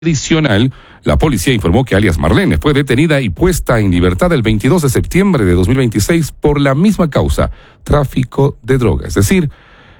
Adicional, la policía informó que alias Marlene fue detenida y puesta en libertad el 22 de septiembre de 2026 por la misma causa, tráfico de droga. Es decir,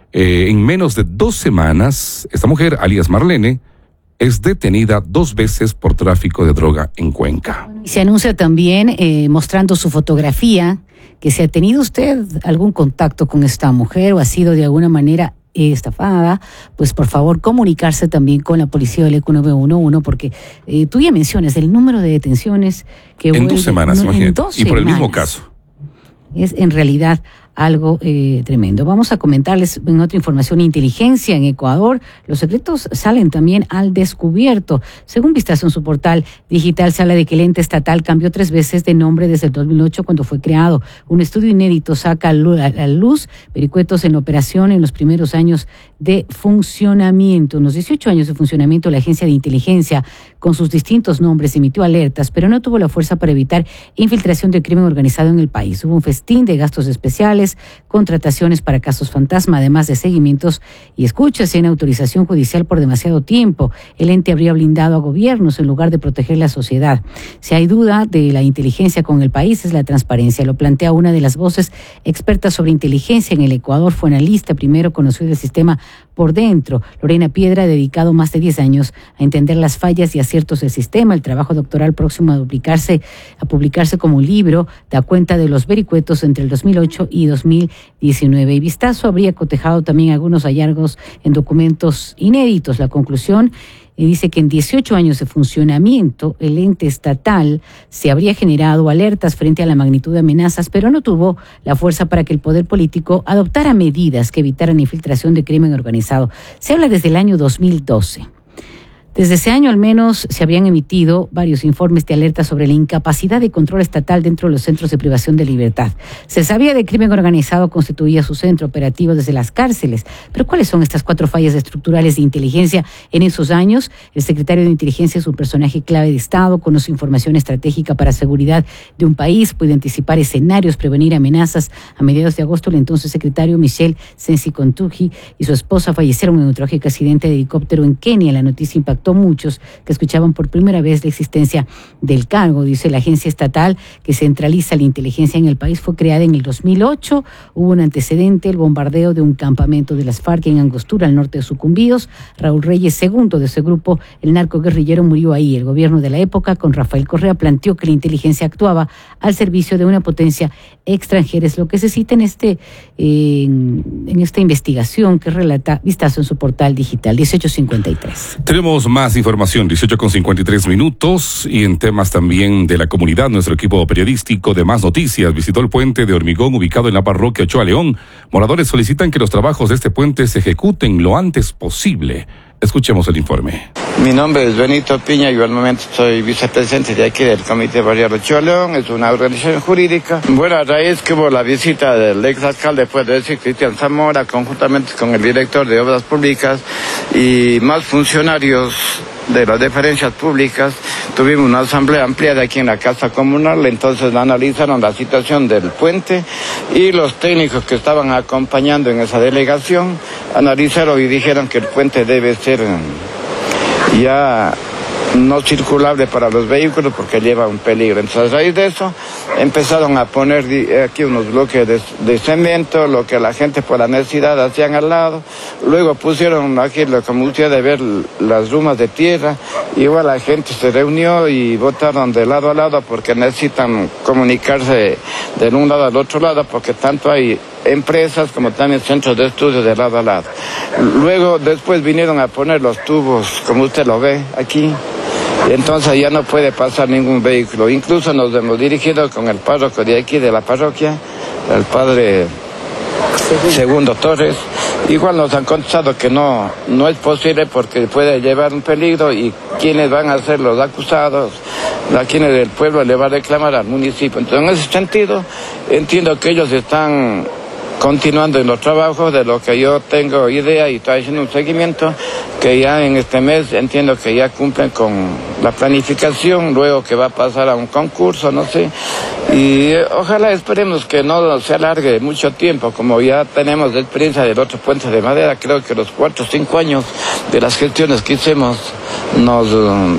en menos de 2 semanas, esta mujer, alias Marlene, es detenida 2 veces por tráfico de droga en Cuenca. Se anuncia también, mostrando su fotografía, que si ha tenido usted algún contacto con esta mujer o ha sido de alguna manera estafada, pues por favor comunicarse también con la policía del ECU 911, porque tú ya mencionas el número de detenciones que en 2 semanas, imagínate, y por el mismo caso. Es en realidad algo tremendo. Vamos a comentarles en otra información: inteligencia en Ecuador. Los secretos salen también al descubierto. Según vistazo en su portal digital, se habla de que el ente estatal cambió 3 veces de nombre desde el 2008, cuando fue creado. Un estudio inédito saca a la luz vericuetos en operación en los primeros años de funcionamiento. En los 18 años de funcionamiento, la agencia de inteligencia, con sus distintos nombres, emitió alertas, pero no tuvo la fuerza para evitar infiltración del crimen organizado en el país. Hubo un festín de gastos especiales, contrataciones para casos fantasma, además de seguimientos y escuchas sin autorización judicial por demasiado tiempo. El ente habría blindado a gobiernos en lugar de proteger la sociedad. Si hay duda de la inteligencia con el país, es la transparencia. Lo plantea una de las voces expertas sobre inteligencia en el Ecuador. Fue analista, primero conoció el sistema por dentro. Lorena Piedra ha dedicado más de 10 años a entender las fallas y aciertos del sistema. El trabajo doctoral, próximo a publicarse como un libro, da cuenta de los vericuetos entre el 2008 y 2019. Y Vistazo habría cotejado también algunos hallazgos en documentos inéditos. La conclusión dice que en 18 años de funcionamiento, el ente estatal se habría generado alertas frente a la magnitud de amenazas, pero no tuvo la fuerza para que el poder político adoptara medidas que evitaran infiltración de crimen organizado. Se habla desde el año 2012. Desde ese año al menos se habían emitido varios informes de alerta sobre la incapacidad de control estatal dentro de los centros de privación de libertad. Se sabía de crimen organizado constituía su centro operativo desde las cárceles. Pero ¿cuáles son estas 4 fallas estructurales de inteligencia en esos años? El secretario de inteligencia es un personaje clave de Estado, conoce información estratégica para seguridad de un país, puede anticipar escenarios, prevenir amenazas. A mediados de agosto, el entonces secretario Michel Sensi-Kontugi y su esposa fallecieron en un trágico accidente de helicóptero en Kenia. La noticia impactó muchos que escuchaban por primera vez la existencia del cargo. Dice la agencia estatal que centraliza la inteligencia en el país fue creada en el 2008. Hubo un antecedente, el bombardeo de un campamento de las FARC en Angostura, al norte de Sucumbíos. Raúl Reyes, segundo de ese grupo, el narcoguerrillero, murió ahí. El gobierno de la época, con Rafael Correa, planteó que la inteligencia actuaba al servicio de una potencia extranjera. Es lo que se cita en esta investigación que relata Vistazo en su portal digital. 1853. Tenemos más información, 18:53, y en temas también de la comunidad, nuestro equipo periodístico de Más Noticias visitó el puente de hormigón ubicado en la parroquia Ochoa León. Moradores solicitan que los trabajos de este puente se ejecuten lo antes posible. Escuchemos el informe. Mi nombre es Benito Piña, yo al momento soy vicepresidente de aquí del Comité Barrial Ochoa León, es una organización jurídica. Bueno, a raíz que hubo la visita del exalcalde, puede decir, Cristian Zamora, conjuntamente con el director de Obras Públicas y más funcionarios de las deferencias públicas, tuvimos una asamblea ampliada aquí en la Casa Comunal. Entonces analizaron la situación del puente y los técnicos que estaban acompañando en esa delegación analizaron y dijeron que el puente debe ser ya no circulable para los vehículos porque lleva un peligro. Entonces, a raíz de eso, empezaron a poner aquí unos bloques de cemento, lo que la gente por la necesidad hacían al lado. Luego pusieron aquí, como usted debe ver, las rumas de tierra. Igual la gente se reunió y votaron de lado a lado porque necesitan comunicarse de un lado al otro lado, porque tanto hay empresas como también centros de estudio de lado a lado. Luego, después vinieron a poner los tubos, como usted lo ve aquí. Y entonces ya no puede pasar ningún vehículo. Incluso nos hemos dirigido con el párroco de aquí, de la parroquia, el padre Segundo Torres. Igual nos han contestado que no es posible porque puede llevar un peligro y quienes van a ser los acusados, a quienes del pueblo le va a reclamar al municipio. Entonces, en ese sentido, entiendo que ellos están continuando en los trabajos, de lo que yo tengo idea y estoy haciendo un seguimiento, que ya en este mes entiendo que ya cumplen con la planificación, luego que va a pasar a un concurso, no sé, y ojalá esperemos que no se alargue mucho tiempo, como ya tenemos de experiencia del otro puente de madera, creo que los 4 o 5 años de las gestiones que hicimos nos